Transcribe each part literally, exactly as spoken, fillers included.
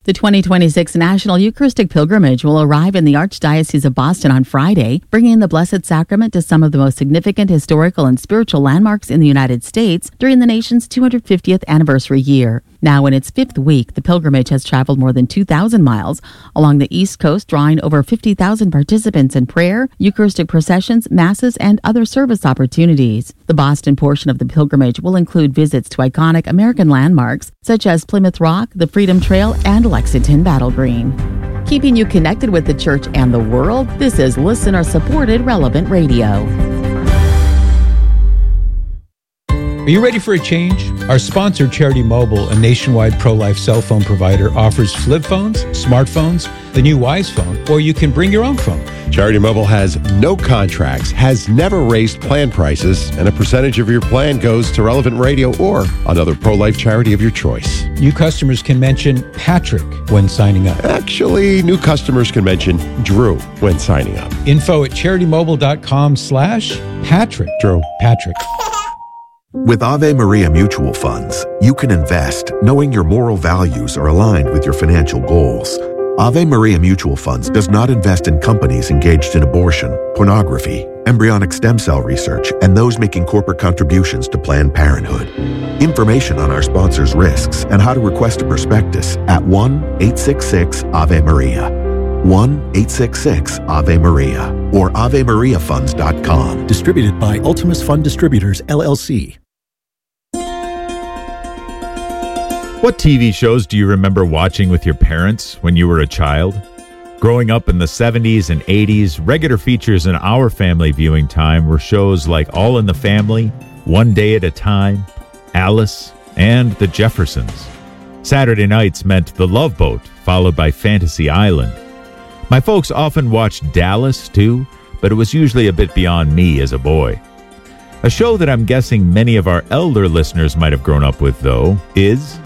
The twenty twenty-six National Eucharistic Pilgrimage will arrive in the Archdiocese of Boston on Friday, bringing the Blessed Sacrament to some of the most significant historical and spiritual landmarks in the United States during the nation's two hundred fiftieth anniversary year. Now in its fifth week, the pilgrimage has traveled more than two thousand miles along the East Coast, drawing over fifty thousand participants in prayer, Eucharistic processions, masses, and other service opportunities. The Boston portion of the pilgrimage will include visits to iconic American landmarks such as Plymouth Rock, the Freedom Trail, and Lexington Battle Green. Keeping you connected with the church and the world, this is listener-supported Relevant Radio. Are you ready for a change? Our sponsor, Charity Mobile, a nationwide pro-life cell phone provider, offers flip phones, smartphones, the new Wise phone, or you can bring your own phone. Charity Mobile has no contracts, has never raised plan prices, and a percentage of your plan goes to Relevant Radio or another pro-life charity of your choice. New customers can mention Patrick when signing up. Actually, new customers can mention Drew when signing up. Info at CharityMobile.com slash Patrick. Drew. Patrick. With Ave Maria Mutual Funds, you can invest knowing your moral values are aligned with your financial goals. Ave Maria Mutual Funds does not invest in companies engaged in abortion, pornography, embryonic stem cell research, and those making corporate contributions to Planned Parenthood. Information on our sponsors' risks and how to request a prospectus at one eight six six Ave Maria. one eight six six Ave Maria or ave maria funds dot com. Distributed by Ultimus Fund Distributors, L L C. What T V shows do you remember watching with your parents when you were a child? Growing up in the seventies and eighties, regular features in our family viewing time were shows like All in the Family, One Day at a Time, Alice, and The Jeffersons. Saturday nights meant The Love Boat, followed by Fantasy Island. My folks often watched Dallas, too, but it was usually a bit beyond me as a boy. A show that I'm guessing many of our elder listeners might have grown up with, though, is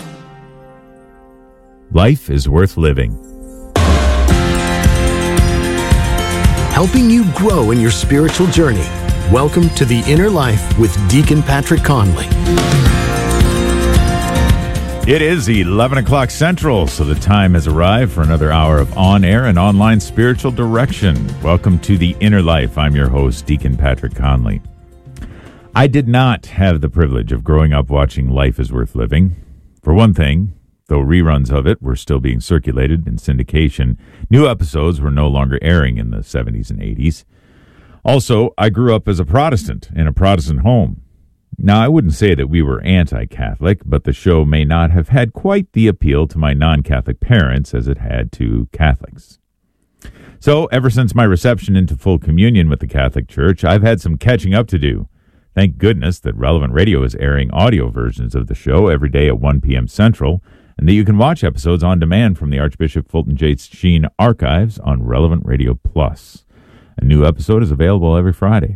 Life is Worth Living. Helping you grow in your spiritual journey. Welcome to The Inner Life with Deacon Patrick Conley. It is eleven o'clock Central, so the time has arrived for another hour of on-air and online spiritual direction. Welcome to The Inner Life. I'm your host, Deacon Patrick Conley. I did not have the privilege of growing up watching Life is Worth Living. For one thing, though reruns of it were still being circulated in syndication, new episodes were no longer airing in the seventies and eighties. Also, I grew up as a Protestant in a Protestant home. Now, I wouldn't say that we were anti-Catholic, but the show may not have had quite the appeal to my non-Catholic parents as it had to Catholics. So, ever since my reception into full communion with the Catholic Church, I've had some catching up to do. Thank goodness that Relevant Radio is airing audio versions of the show every day at one p.m. Central, and that you can watch episodes on demand from the Archbishop Fulton J. Sheen archives on Relevant Radio Plus. A new episode is available every Friday.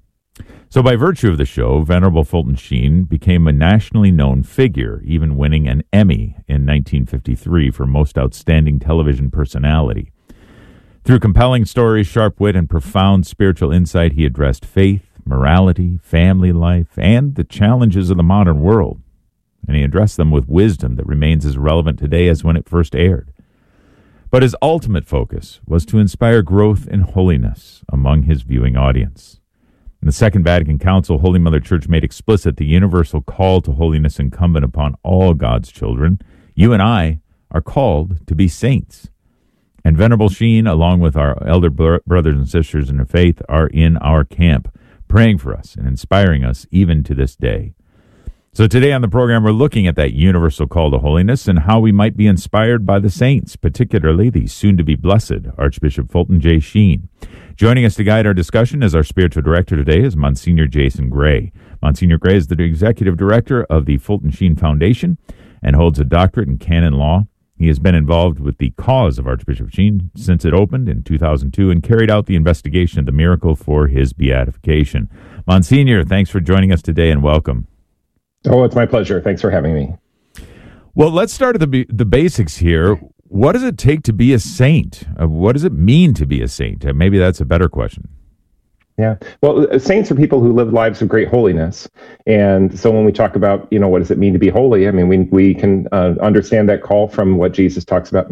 So by virtue of the show, Venerable Fulton Sheen became a nationally known figure, even winning an Emmy in nineteen fifty-three for Most Outstanding Television Personality. Through compelling stories, sharp wit, and profound spiritual insight, he addressed faith, morality, family life, and the challenges of the modern world. And he addressed them with wisdom that remains as relevant today as when it first aired. But his ultimate focus was to inspire growth in holiness among his viewing audience. In the Second Vatican Council, Holy Mother Church made explicit the universal call to holiness incumbent upon all God's children. You and I are called to be saints. And Venerable Sheen, along with our elder br- brothers and sisters in the faith, are in our camp, praying for us and inspiring us even to this day. So today on the program, we're looking at that universal call to holiness and how we might be inspired by the saints, particularly the soon-to-be blessed Archbishop Fulton J. Sheen. Joining us to guide our discussion as our spiritual director today is Monsignor Jason Gray. Monsignor Gray is the executive director of the Fulton Sheen Foundation and holds a doctorate in canon law. He has been involved with the cause of Archbishop Sheen since it opened in two thousand two and carried out the investigation of the miracle for his beatification. Monsignor, thanks for joining us today and welcome. Oh, it's my pleasure. Thanks for having me. Well, let's start at the the basics here. What does it take to be a saint? Uh, what does it mean to be a saint? Uh, maybe that's a better question. Yeah. Well, saints are people who live lives of great holiness. And so when we talk about, you know, what does it mean to be holy? I mean, we we can uh, understand that call from what Jesus talks about in